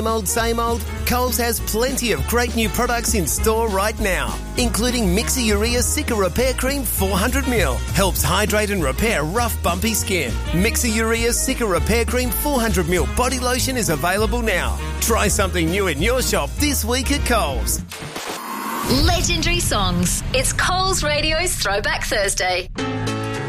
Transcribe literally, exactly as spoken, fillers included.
old, same old? Coles has plenty of great new products in store right now, including Mixer Urea Cica Repair Cream four hundred milliliters. Helps hydrate and repair rough, bumpy skin. Mixer Urea Cica Repair Cream four hundred milliliters body lotion is available now. Try something new in your shop this week at Coles. Legendary songs. It's Coles Radio's Throwback Thursday.